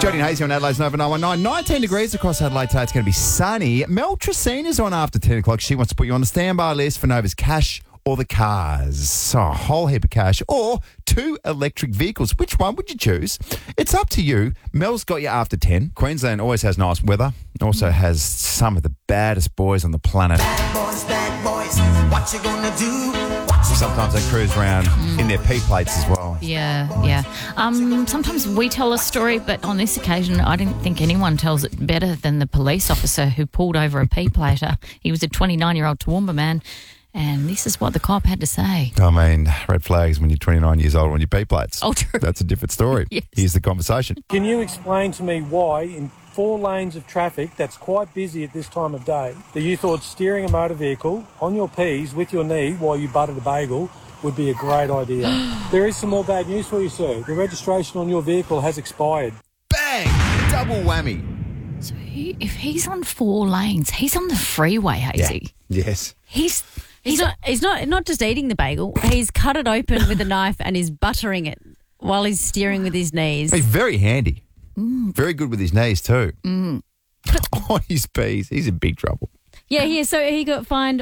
Jody and Hazy on Adelaide's Nova 919. 19 degrees across Adelaide today. It's going to be sunny. Mel Tracina's on after 10 o'clock. She wants to put you on the standby list for Nova's cash or the cars. So a whole heap of cash or 2 electric vehicles. Which one would you choose? It's up to you. Mel's got you after 10. Queensland always has nice weather. Also has some of the baddest boys on the planet. Bad boys, what you gonna do? Sometimes they cruise around in their P plates as well. Yeah. Sometimes we tell a story, but on this occasion, I didn't think anyone tells it better than the police officer who pulled over a P-plater. He was a 29-year-old Toowoomba man, and this is what the cop had to say. I mean, red flags when you're 29 years old on your P plates. Oh, true. That's a different story. Yes. Here's the conversation. Can you explain to me why, in 4 lanes of traffic that's quite busy at this time of day, that you thought steering a motor vehicle on your P's with your knee while you buttered a bagel would be a great idea? There is some more bad news for you, sir. The registration on your vehicle has expired. Bang! Double whammy. So if he's on 4 lanes, he's on the freeway, Hazy. Yeah. Yes. He's not just eating the bagel. He's cut it open with a knife and is buttering it while he's steering with his knees. He's very handy. Very good with his knees too. On his P's, he's in big trouble. Yeah. So he got fined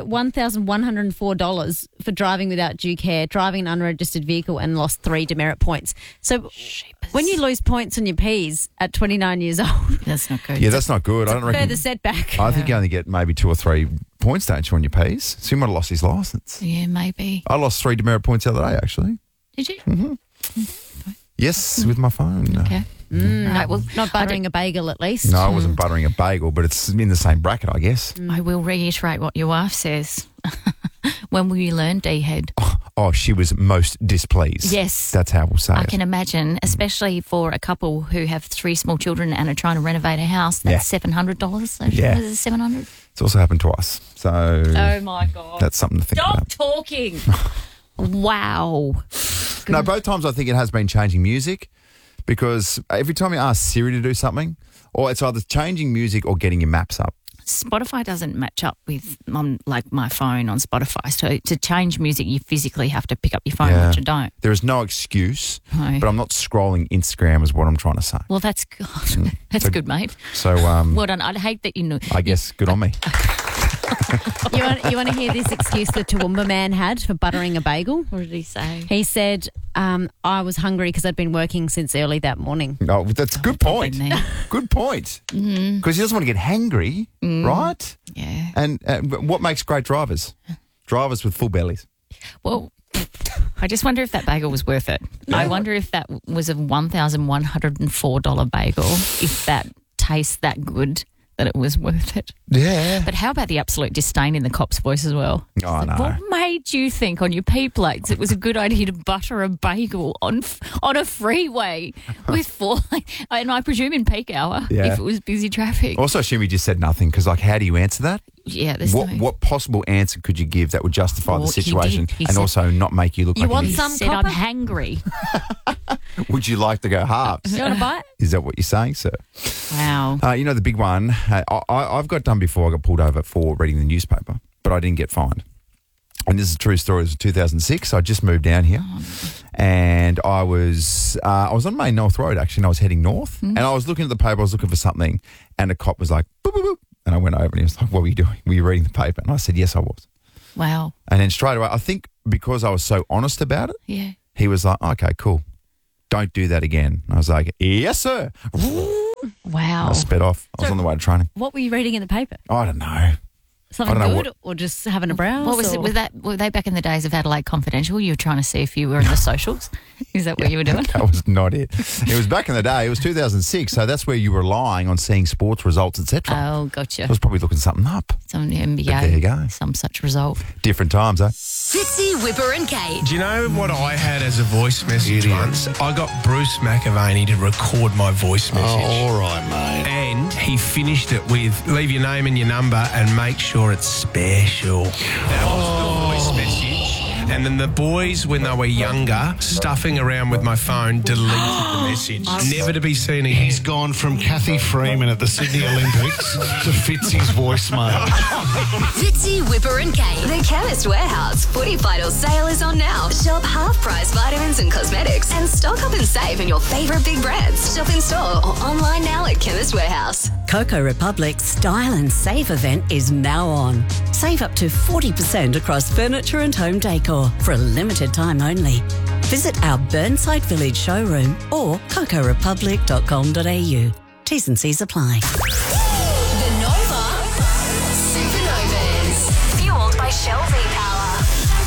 $1,104 for driving without due care, driving an unregistered vehicle, and lost 3 demerit points. So when you lose points on your P's at 29 years old, that's not good. Yeah, that's not good. I don't reckon. further setback. I think you only get maybe 2 or 3 points, don't you, on your P's? So he might have lost his licence. Yeah, maybe. I lost 3 demerit points the other day, actually. Did you? Yes, with my phone. Okay. Right, well, Not buttering a bagel, at least. No, I wasn't buttering a bagel, but it's in the same bracket, I guess. I will reiterate what your wife says. When will you learn, D-head? Oh, she was most displeased. Yes. That's how we'll say I it. can imagine, especially for a couple who have 3 small children and are trying to renovate a house. That's $700. So Yeah. is it $700? It's also happened twice. So Oh, my God. that's something to think Stop about. talking. Wow. No, both times I think it has been changing music, because every time you ask Siri to do something, or it's either changing music or getting your maps up. Spotify doesn't match up with like my phone on Spotify. So to change music, you physically have to pick up your phone, which I don't. There is no excuse, No. but I'm not scrolling Instagram is what I'm trying to say. Well, that's good. That's So- good, mate. So Well done. I'd hate that you know. I guess good on me. You want to hear this excuse the Toowoomba man had for buttering a bagel? What did he say? He said, I was hungry because I'd been working since early that morning. No, that's a good point. Probably me. Good point. Because he doesn't want to get hangry, right? Yeah. And what makes great drivers? Drivers with full bellies. Well, I just wonder if that bagel was worth it. I wonder if that was a $1,104 bagel, if that tastes that good, that it was worth it. Yeah. But how about the absolute disdain in the cop's voice as well? Oh, no. What made you think on your P plates it was a good idea to butter a bagel on a freeway with 4 and I presume in peak hour Yeah. if it was busy traffic? Also, assume you just said nothing, because, like, how do you answer that? Yeah, there's no... What possible answer could you give that would justify Well, the he situation did. He and said- also not make you look You like want an some- said I'm copper? hangry. idiot? Would you like to go halves? You want to bite? Is that what you're saying, sir? Wow. You know, the big one, I've got done before. I got pulled over for reading the newspaper, but I didn't get fined. And this is a true story. It was 2006. I just moved down here, and I was on Main North Road, actually, and I was heading north, and I was looking at the paper. I was looking for something, and a cop was like, boop, boop, boop. And I went over, and he was like, what were you doing? Were you reading the paper? And I said, yes, I was. Wow. And then straight away, I think because I was so honest about it, Yeah. he was like, okay, cool. Don't do that again. And I was like, yes, sir. Wow. I sped off. I was on the way to training. What were you reading in the paper? I don't know. Something I don't know good or just having a browse? What was it? Were they back in the days of Adelaide Confidential? You were trying to see if you were in the socials? Is that what you were doing? That was not it. It was back in the day. It was 2006, so that's where you were relying on seeing sports results, etc. Oh, gotcha. I was probably looking something up. Some NBA. But there you go. Some such result. Different times, eh? Fitzy, Whipper and Kate. Do you know what I had as a voice message once? I got Bruce McAvaney to record my voice message. Oh, all right, mate. And he finished it with, leave your name and your number and make sure it's special. That was the voice message. And then the boys, when they were younger, stuffing around with my phone, deleted the message. Never to be seen again. He's gone from Kathy Freeman at the Sydney Olympics to Fitzy's voicemail. Fitzy, Whipper and Kate. The Chemist Warehouse Footy Final sale is on now. Shop half-price vitamins and cosmetics and stock up and save on your favourite big brands. Shop in store or online now at Chemist Warehouse. Coco Republic's Style and Save event is now on. Save up to 40% across furniture and home decor for a limited time only. Visit our Burnside Village showroom or cocorepublic.com.au. T's and C's apply. The Nova Supernovas. Fueled by Shell V-Power.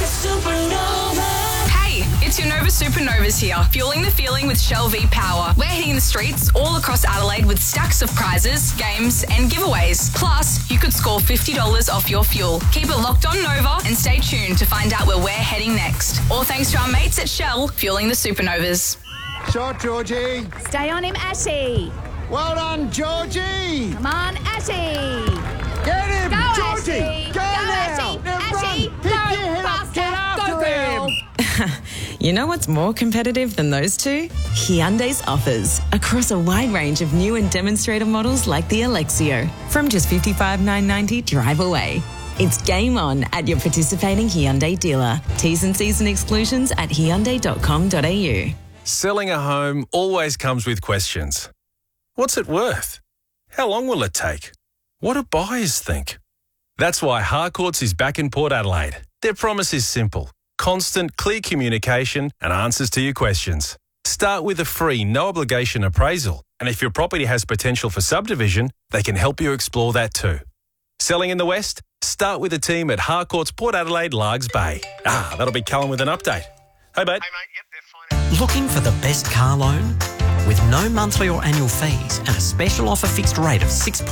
Supernova. Hey, it's your Nova Supernovas here, fueling the feeling with Shell V-Power. We're hitting the streets all across Adelaide with stacks of prizes, games and giveaways. Plus, you could score $50 off your fuel. Keep it locked on Nova and stay tuned to find out where we're heading next. All thanks to our mates at Shell, fueling the Supernovas. Shot, Georgie. Stay on him, Ashy. Well done, Georgie. Come on, Ashy. Get him, Go, Georgie. Ashy. Go now. Ashy. Now Ashy. run. Go, Pick your head up. faster. Get after Go, girl. him. You know what's more competitive than those two? Hyundai's offers across a wide range of new and demonstrator models like the Alexio. From just $55,990 drive away. It's game on at your participating Hyundai dealer. T's and C's and exclusions at hyundai.com.au. Selling a home always comes with questions. What's it worth? How long will it take? What do buyers think? That's why Harcourts is back in Port Adelaide. Their promise is simple. Constant, clear communication and answers to your questions. Start with a free, no-obligation appraisal. And if your property has potential for subdivision, they can help you explore that too. Selling in the West? Start with a team at Harcourts Port Adelaide, Largs Bay. That'll be Callum with an update. Hey, mate. Looking for the best car loan? With no monthly or annual fees and a special offer fixed rate of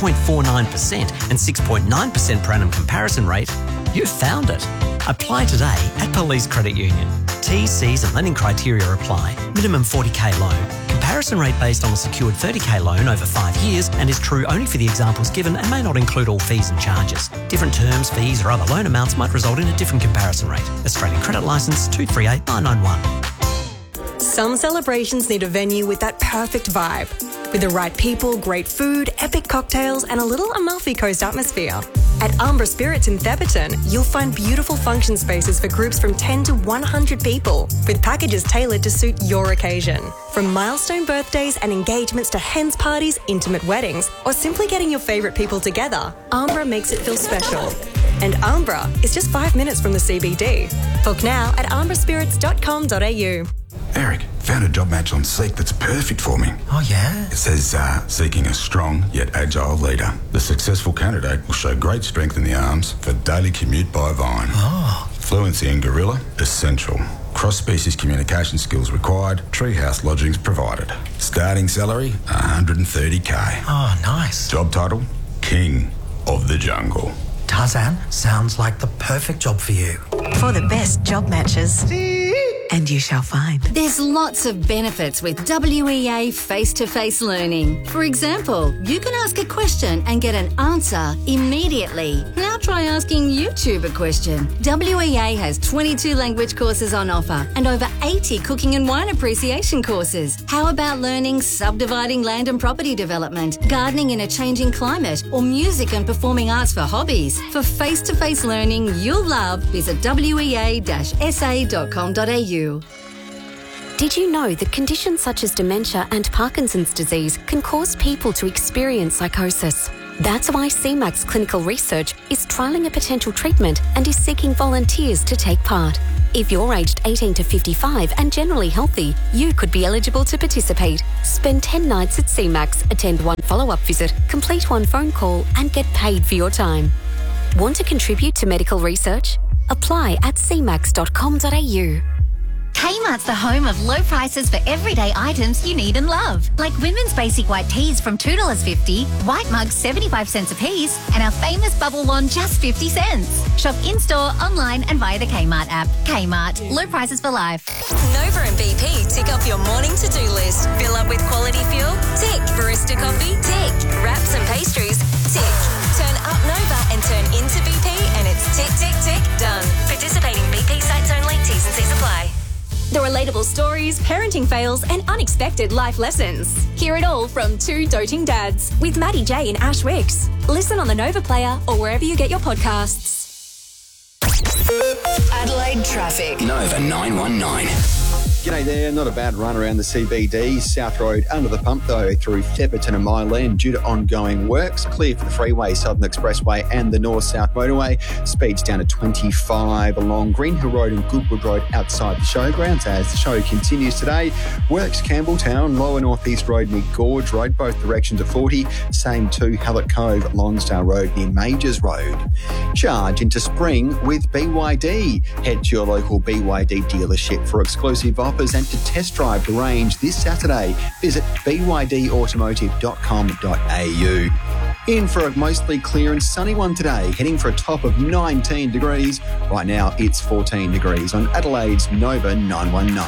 6.49% and 6.9% per annum comparison rate, you've found it. Apply today at Police Credit Union. T's, C's and lending criteria apply. Minimum 40k loan. Comparison rate based on a secured 30k loan over 5 years and is true only for the examples given and may not include all fees and charges. Different terms, fees or other loan amounts might result in a different comparison rate. Australian Credit Licence 238991. Some celebrations need a venue with that perfect vibe. With the right people, great food, epic cocktails, and a little Amalfi Coast atmosphere. At Umbra Spirits in Theberton, you'll find beautiful function spaces for groups from 10 to 100 people, with packages tailored to suit your occasion. From milestone birthdays and engagements to hens parties, intimate weddings, or simply getting your favourite people together, Umbra makes it feel special. And Umbra is just 5 minutes from the CBD. Book now at umbraspirits.com.au. Eric, found a job match on Seek that's perfect for me. Oh, yeah? It says, seeking a strong yet agile leader. The successful candidate will show great strength in the arms for daily commute by Vine. Oh. Fluency in Gorilla, essential. Cross-species communication skills required. Treehouse lodgings provided. Starting salary, $130K. Oh, nice. Job title, King of the Jungle. Tarzan, sounds like the perfect job for you. For the best job matches. And you shall find. There's lots of benefits with WEA face-to-face learning. For example, you can ask a question and get an answer immediately. Now try asking YouTube a question. WEA has 22 language courses on offer and over 80 cooking and wine appreciation courses. How about learning subdividing land and property development, gardening in a changing climate, or music and performing arts for hobbies? For face-to-face learning you'll love, visit wea-sa.com.au. Did you know that conditions such as dementia and Parkinson's disease can cause people to experience psychosis? That's why CMAX Clinical Research is trialling a potential treatment and is seeking volunteers to take part. If you're aged 18 to 55 and generally healthy, you could be eligible to participate. Spend 10 nights at CMAX, attend one follow-up visit, complete one phone call and get paid for your time. Want to contribute to medical research? Apply at cmax.com.au. Kmart's the home of low prices for everyday items you need and love. Like women's basic white tees from $2.50, white mugs 75 cents a piece, and our famous bubble wand just 50 cents. Shop in-store, online and via the Kmart app. Kmart, low prices for life. Nova and BP tick off your morning to-do list. Fill up with quality fuel? Tick. Barista coffee? Tick. Wraps and pastries? Tick. Turn up Nova and turn into BP and it's tick, tick, tick, done. Participating BP sites only. travel stories, parenting fails, and unexpected life lessons. Hear it all from two doting dads with Maddie J and Ash Wicks. Listen on the Nova Player or wherever you get your podcasts. Adelaide traffic. Nova 919. G'day there, not a bad run around the CBD. South Road under the pump though through Thepperton and Mile End due to ongoing works. Clear for the freeway, Southern Expressway and the North-South Motorway. Speeds down to 25 along Green Hill Road and Goodwood Road outside the showgrounds as the show continues today. Works Campbelltown, Lower North East Road near Gorge Road, both directions at 40. Same to Hallett Cove, Lonsdale Road near Majors Road. Charge into spring with BYD. Head to your local BYD dealership for exclusive offers and to test drive the range this Saturday. Visit bydautomotive.com.au. In for a mostly clear and sunny one today, heading for a top of 19 degrees. Right now it's 14 degrees on Adelaide's Nova 919.